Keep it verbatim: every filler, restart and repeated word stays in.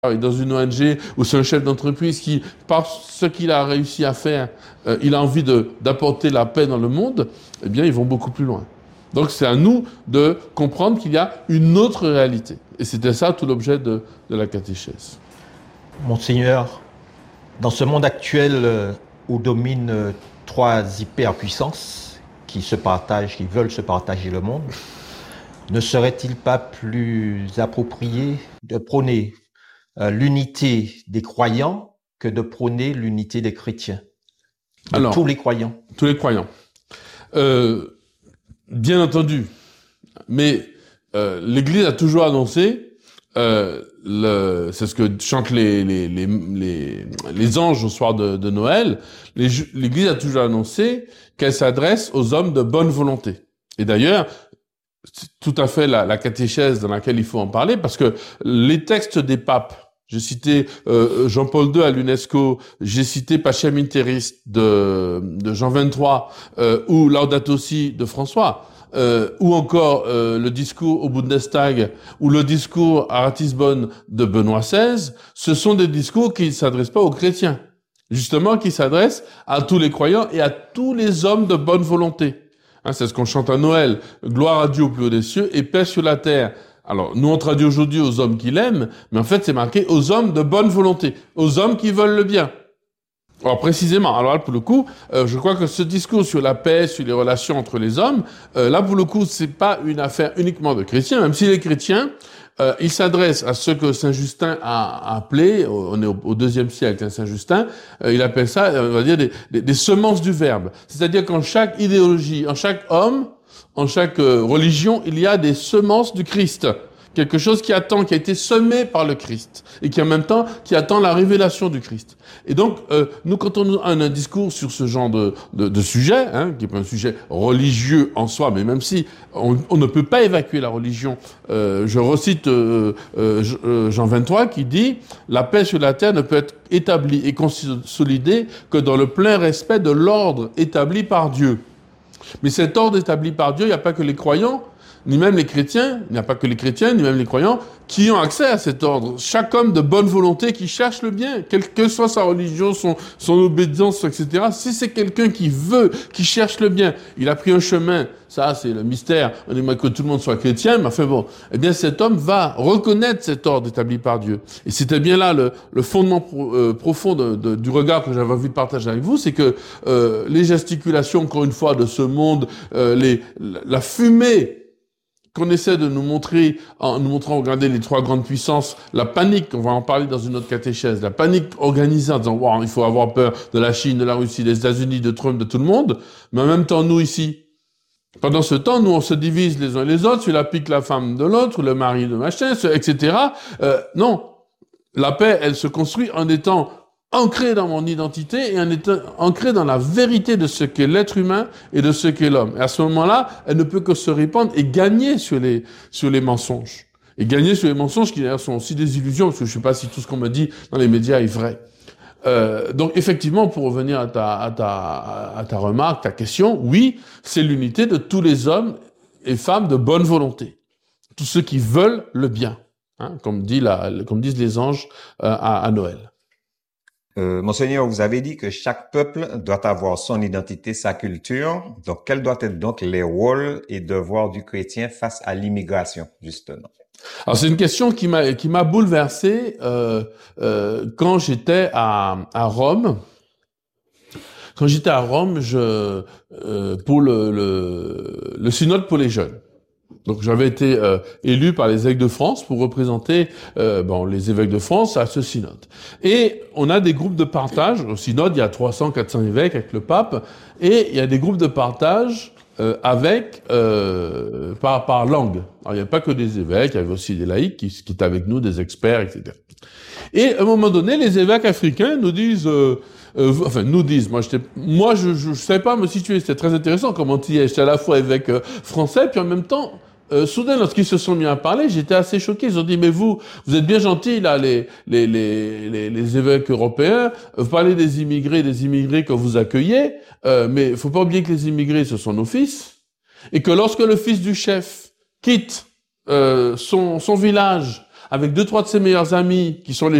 dans une O N G ou c'est un chef d'entreprise qui, par ce qu'il a réussi à faire, euh, il a envie de, d'apporter la paix dans le monde, eh bien, ils vont beaucoup plus loin. Donc, c'est à nous de comprendre qu'il y a une autre réalité. Et c'était ça tout l'objet de, de la catéchèse. Monseigneur, dans ce monde actuel euh, où dominent euh, trois hyperpuissances qui se partagent, qui veulent se partager le monde, ne serait-il pas plus approprié de prôner euh, l'unité des croyants que de prôner l'unité des chrétiens, de Alors, tous les croyants? Tous les croyants. Euh, bien entendu. Mais euh, l'Église a toujours annoncé, euh, le, c'est ce que chantent les, les, les, les, les anges au soir de, de Noël, les, l'Église a toujours annoncé qu'elle s'adresse aux hommes de bonne volonté. Et d'ailleurs, c'est tout à fait la, la catéchèse dans laquelle il faut en parler, parce que les textes des papes, j'ai cité euh, Jean-Paul deux à l'UNESCO, j'ai cité Pacem in Terris de, de Jean vingt-trois, euh, ou Laudato Si de François, euh, ou encore euh, le discours au Bundestag, ou le discours à Ratisbonne de Benoît seize, ce sont des discours qui ne s'adressent pas aux chrétiens, justement qui s'adressent à tous les croyants et à tous les hommes de bonne volonté. Hein, c'est ce qu'on chante à Noël. Gloire à Dieu au plus haut des cieux et paix sur la terre. Alors, nous on traduit aujourd'hui aux hommes qui l'aiment, mais en fait c'est marqué aux hommes de bonne volonté, aux hommes qui veulent le bien. Alors précisément, alors là pour le coup, euh, je crois que ce discours sur la paix, sur les relations entre les hommes, euh, là pour le coup c'est pas une affaire uniquement de chrétiens, même si les chrétiens, euh, ils s'adressent à ce que Saint Justin a appelé, on est au, au deuxième siècle, hein, Saint Justin, euh, il appelle ça, on va dire, des, des, des semences du Verbe. C'est-à-dire qu'en chaque idéologie, en chaque homme, en chaque euh, religion, il y a des semences du Christ. Quelque chose qui attend, qui a été semé par le Christ, et qui en même temps, qui attend la révélation du Christ. Et donc, euh, nous, quand on a un discours sur ce genre de, de, de sujet, hein, qui est pas un sujet religieux en soi, mais même si on, on ne peut pas évacuer la religion, euh, je recite euh, euh, Jean vingt-trois qui dit « La paix sur la terre ne peut être établie et consolidée que dans le plein respect de l'ordre établi par Dieu. » Mais cet ordre établi par Dieu, il n'y a pas que les croyants, ni même les chrétiens, il n'y a pas que les chrétiens, ni même les croyants, qui ont accès à cet ordre. Chaque homme de bonne volonté qui cherche le bien, quelle que soit sa religion, son, son obédience, et cetera. Si c'est quelqu'un qui veut, qui cherche le bien, il a pris un chemin, ça c'est le mystère, on aimerait que tout le monde soit chrétien, mais enfin bon, eh bien cet homme va reconnaître cet ordre établi par Dieu. Et c'était bien là le, le fondement pro, euh, profond de, de, du regard que j'avais envie de partager avec vous, c'est que euh, les gesticulations, encore une fois, de ce monde, euh, les, la fumée, qu'on essaie de nous montrer, en nous montrant, regardez, les trois grandes puissances, la panique, on va en parler dans une autre catéchèse, la panique organisée en disant, wow, il faut avoir peur de la Chine, de la Russie, des États-Unis, de Trump, de tout le monde, mais en même temps, nous ici, pendant ce temps, nous, on se divise les uns les autres, celui-là pique la femme de l'autre, le mari de machin, et cetera. Euh, non. La paix, elle se construit en étant ancrée dans mon identité et en étant ancrée dans la vérité de ce qu'est l'être humain et de ce qu'est l'homme. Et à ce moment-là, elle ne peut que se répandre et gagner sur les, sur les mensonges. Et gagner sur les mensonges qui d'ailleurs sont aussi des illusions, parce que je ne sais pas si tout ce qu'on me dit dans les médias est vrai. Euh, donc effectivement, pour revenir à ta, à ta, à ta remarque, ta question, oui, c'est l'unité de tous les hommes et femmes de bonne volonté. Tous ceux qui veulent le bien, hein, comme, dit la, comme disent les anges euh, à, à Noël. Euh, Monseigneur, vous avez dit que chaque peuple doit avoir son identité, sa culture. Donc, quels doivent être donc les rôles et devoirs du chrétien face à l'immigration, justement? Alors, c'est une question qui m'a qui m'a bouleversé euh, euh, quand j'étais à à Rome. Quand j'étais à Rome, je euh, pour le, le le synode pour les jeunes. Donc j'avais été euh, élu par les évêques de France pour représenter euh, bon les évêques de France à ce synode. Et on a des groupes de partage. Au synode, il y a trois cents, quatre cents évêques avec le pape, et il y a des groupes de partage euh, avec euh, par par langue. Alors il n'y a pas que des évêques, il y avait aussi des laïcs qui, qui étaient avec nous, des experts, et cetera. Et à un moment donné, les évêques africains nous disent euh, Euh, enfin, nous disent, moi, j'étais, moi, je, je, je savais pas me situer. C'était très intéressant comment tu y es. J'étais à la fois évêque euh, français, puis en même temps, euh, soudain, lorsqu'ils se sont mis à parler, j'étais assez choqué. Ils ont dit, mais vous, vous êtes bien gentils, là, les, les, les, les, les évêques européens. Vous parlez des immigrés, des immigrés que vous accueillez, euh, mais il faut pas oublier que les immigrés, ce sont nos fils. Et que lorsque le fils du chef quitte euh, son, son village, avec deux, trois de ses meilleurs amis, qui sont les